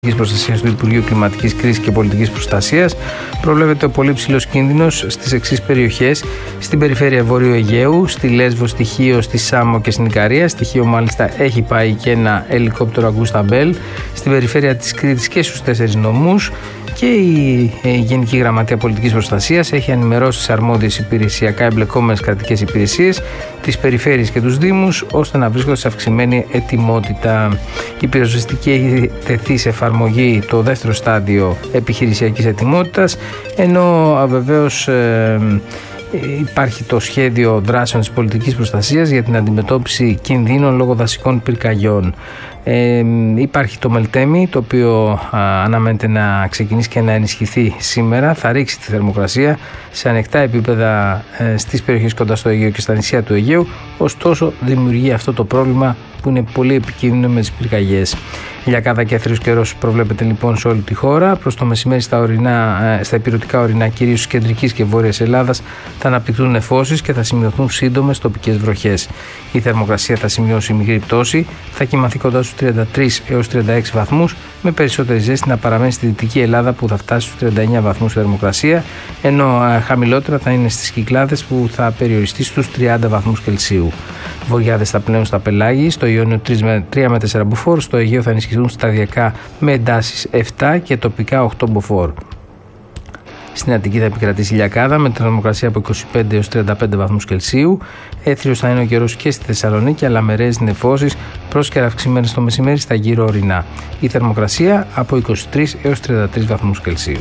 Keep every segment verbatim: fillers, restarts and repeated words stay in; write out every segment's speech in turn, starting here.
Προστασίας του Υπουργείου Κλιματικής Κρίσης και Πολιτικής Προστασίας προβλέπεται ο πολύ ψηλός κίνδυνος στις εξής περιοχές: στην περιφέρεια Βορείου Αιγαίου, στη Λέσβο, στη Χίο, στη Σάμο και στην Ικαρία. Στη Χίο, μάλιστα, έχει πάει και ένα ελικόπτερο Αγκούστα Μπέλ. Στην περιφέρεια της Κρήτης και στους τέσσερις νομούς. Και η Γενική Γραμματεία Πολιτικής Προστασίας έχει ενημερώσει τις αρμόδιες υπηρεσιακά εμπλεκόμενες κρατικές υπηρεσίες, τις περιφέρειες και τους δήμους, ώστε να βρίσκονται σε αυξημένη ετοιμότητα. Η πυροσβεστική έχει τεθεί σε εφαρμογή το δεύτερο στάδιο επιχειρησιακής ετοιμότητας, ενώ βεβαίως ε, υπάρχει το σχέδιο δράσεων της πολιτικής προστασίας για την αντιμετώπιση κινδύνων λόγω δασικών πυρκαγιών. Ε, υπάρχει το Μελτέμι, το οποίο α, αναμένεται να ξεκινήσει και να ενισχυθεί σήμερα. Θα ρίξει τη θερμοκρασία σε ανεκτά επίπεδα ε, στις περιοχές κοντά στο Αιγαίο και στα νησιά του Αιγαίου. Ωστόσο, δημιουργεί αυτό το πρόβλημα που είναι πολύ επικίνδυνο με τις πυρκαγιές. Λιακάδα και έθριος καιρός προβλέπεται λοιπόν σε όλη τη χώρα. Προς το μεσημέρι στα, ορεινά, στα ηπειρωτικά ορεινά, κυρίως της κεντρικής και βόρειας Ελλάδας, θα αναπτυχθούν νεφώσεις και θα σημειωθούν σύντομες τοπικές βροχές. Η θερμοκρασία θα σημειώσει μικρή πτώση, θα κυμανθεί κοντά στους τριάντα τρεις έως τριάντα έξι βαθμούς, με περισσότερη ζέστη να παραμένει στη Δυτική Ελλάδα που θα φτάσει στους τριάντα εννέα βαθμούς θερμοκρασία, ενώ α, χαμηλότερα θα είναι στις Κυκλάδες που θα περιοριστεί στους τριάντα βαθμούς Κελσίου. Βοριάδες θα πλέουν στα πελάγη, στο Ιόνιο τρία με τέσσερα μποφόρ, στο Αιγαίο θα ενισχυθούν σταδιακά με εντάσεις επτά και τοπικά οκτώ μποφόρ. Στην Αττική θα επικρατήσει ηλιακάδα με θερμοκρασία από είκοσι πέντε έως τριάντα πέντε βαθμούς Κελσίου. Έθριος θα είναι ο καιρός και στη Θεσσαλονίκη, αλλά με ρέες νεφώσεις πρόσκαιρα αυξημένες το μεσημέρι στα γύρω ορεινά. Η θερμοκρασία από είκοσι τρεις έως τριάντα τρεις βαθμούς Κελσίου.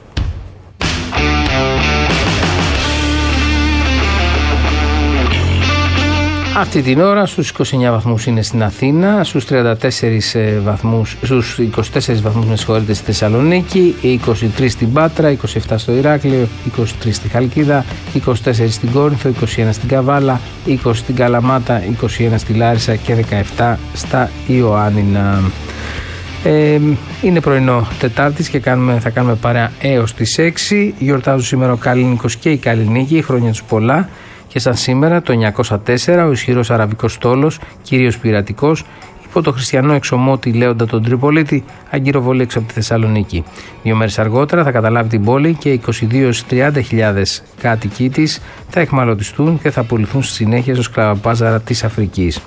Αυτή την ώρα στους είκοσι εννέα βαθμούς είναι στην Αθήνα, στους, τριάντα τέσσερις βαθμούς, στους είκοσι τέσσερις βαθμούς με συγχωρείτε στη Θεσσαλονίκη, είκοσι τρεις στην Πάτρα, είκοσι επτά στο Ηράκλειο, είκοσι τρεις στη Χαλκίδα, είκοσι τέσσερα στην Κόρινθο, είκοσι ένα στην Καβάλα, είκοσι στην Καλαμάτα, είκοσι ένα στη Λάρισα και δεκαεπτά στα Ιωάννινα. Ε, είναι πρωινό Τετάρτης και κάνουμε, θα κάνουμε παρέα έως τις έξι. Γιορτάζουν σήμερα ο Καλίνικος και η Καλλινίκη, χρόνια τους πολλά. Και σαν σήμερα το εννιακόσια τέσσερα ο ισχυρός αραβικός στόλος, κυρίως πειρατικός, υπό το χριστιανό εξωμότη Λέοντα τον Τριπολίτη, αγκυροβολεί έξω από τη Θεσσαλονίκη. Δύο μέρες αργότερα θα καταλάβει την πόλη και είκοσι δύο έως τριάντα χιλιάδες κάτοικοι της θα εχμαλωτιστούν και θα πουληθούν στη συνέχεια στο σκλαβοπάζαρα της Αφρικής.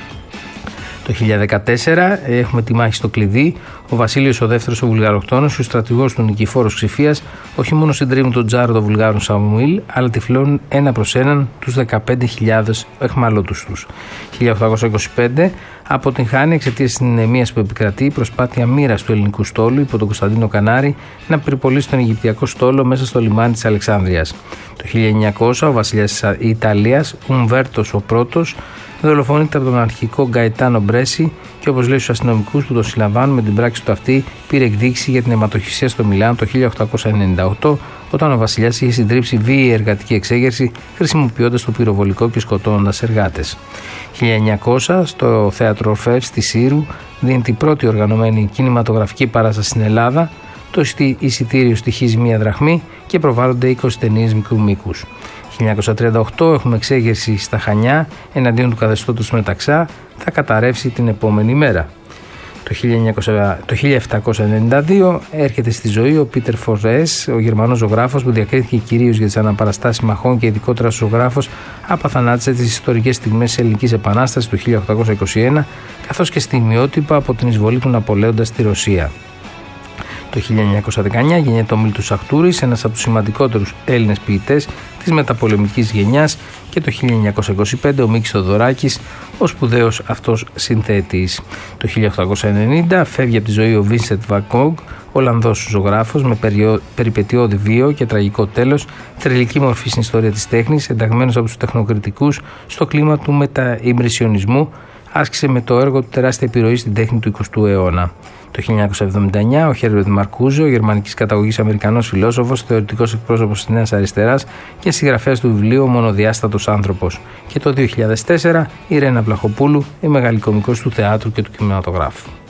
Το χίλια δεκατέσσερα έχουμε τη μάχη στο κλειδί. Ο Βασίλειος ο Δεύτερος, ο Βουλγαροκτόνος και ο στρατηγός του Νικηφόρος Ξηφίας όχι μόνο συντρίβουν τον τζάρο των Βουλγάρων Σαμουήλ, αλλά τυφλώνουν ένα προς έναν τους δεκαπέντε χιλιάδες εχμαλώτους τους. χίλια οκτακόσια είκοσι πέντε αποτυγχάνει εξαιτίας της δυναμίας που επικρατεί η προσπάθεια μοίρας του ελληνικού στόλου υπό τον Κωνσταντίνο Κανάρη να περιπολίσει τον Αιγυπτιακό στόλο μέσα στο λιμάνι της Αλεξάνδρειας. Το χίλια εννιακόσια ο βασιλιάς της Ιταλίας, Ουμβέρτος ο Πρώτος, δολοφονείται από τον αρχικό Γκαετάνο Μπρέσι και, όπως λέει στους αστυνομικούς που τον συλλαμβάνουν με την πράξη του αυτή, πήρε εκδίκηση για την αιματοχυσία στο Μιλάνο το χίλια οκτακόσια ενενήντα οκτώ, όταν ο βασιλιάς είχε συντρίψει βίαιη εργατική εξέγερση χρησιμοποιώντας το πυροβολικό και σκοτώνοντας εργάτες. χίλια εννιακόσια στο θέατρο Ορφεύ στη Σύρου δίνει την πρώτη οργανωμένη κινηματογραφική παράσταση στην Ελλάδα. Το εισιτήριο στοιχίζει μία δραχμή και προβάλλονται είκοσι ταινίες μικρού μήκους. χίλια εννιακόσια τριάντα οκτώ έχουμε εξέγερση στα Χανιά εναντίον του καθεστώτος Μεταξά, θα καταρρεύσει την επόμενη μέρα. Το, το χίλια επτακόσια ενενήντα δύο έρχεται στη ζωή ο Πίτερ Φορές, ο Γερμανός ζωγράφος που διακρίθηκε κυρίως για τις αναπαραστάσεις μαχών και ειδικότερα ζωγράφος απαθανάτησε τις ιστορικές στιγμές της Ελληνικής Επανάστασης του χίλια οκτακόσια είκοσι ένα, καθώς και στιγμιότυπα από την εισβολή του Ναπολέοντα στη Ρωσία. Το χίλια εννιακόσια δεκαεννιά γεννιέται ο Μίλτος Αχτούρης, ένας από τους σημαντικότερους Έλληνες ποιητές της μεταπολεμικής γενιάς, και το χίλια εννιακόσια είκοσι πέντε ο Μίκης Θοδωράκης, ο σπουδαίος αυτός συνθέτης. Το χίλια οκτακόσια ενενήντα φεύγει από τη ζωή ο Βίνσεντ Βαν Γκόγκ, Ολλανδός ζωγράφος με περιο... περιπετειώδη βίο και τραγικό τέλος, θρυλική μορφή στην ιστορία της τέχνης, ενταγμένος από τους τεχνοκριτικούς στο κλίμα του μετα-ιμπρεσιονισμού, άσκησε με το έργο του τεράστια επιρροή στην τέχνη του εικοστού αιώνα. Το χίλια εννιακόσια εβδομήντα εννιά ο Χέρμπερτ Μαρκούζε, ο γερμανικής καταγωγής Αμερικανός φιλόσοφος, θεωρητικός εκπρόσωπος της Νέας Αριστεράς και συγγραφέας του βιβλίου «Ο μονοδιάστατος άνθρωπος». Και το δύο χιλιάδες τέσσερα η Ρένα Βλαχοπούλου, η μεγάλη κωμικός του θεάτρου και του κινηματογράφου.